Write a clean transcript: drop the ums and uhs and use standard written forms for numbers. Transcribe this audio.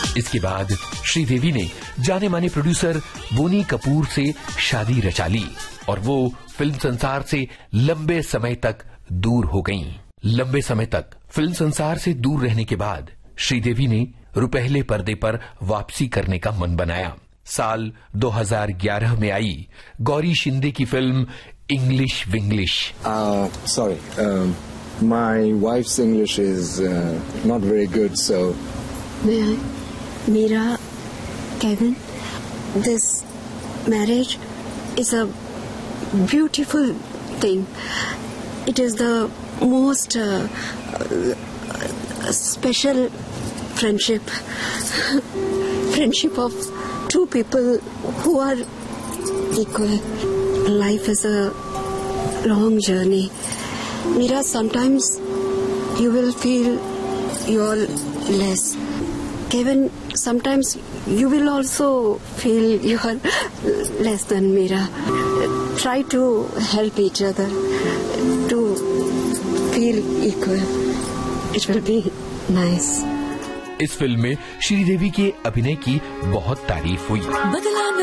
इसके बाद श्रीदेवी ने जाने माने प्रोड्यूसर बोनी कपूर से शादी रचा ली और वो फिल्म संसार से लंबे समय तक दूर हो गईं। लंबे समय तक फिल्म संसार से दूर रहने के बाद श्रीदेवी ने रुपहले पर्दे पर वापसी करने का मन बनाया। साल 2011 में आई गौरी शिंदे की film English Vinglish. Sorry, my wife's English is not very good, so. Meera, Kevin, this marriage is a beautiful thing. It is the most special friendship of two people who are equal. Life is a long journey. Meera, sometimes you will feel you're less. Kevin, sometimes you will also feel you are less than Meera. Try to help each other to feel equal. It will be nice. इस film में श्रीदेवी के अभिनय की बहुत तारीफ हुई।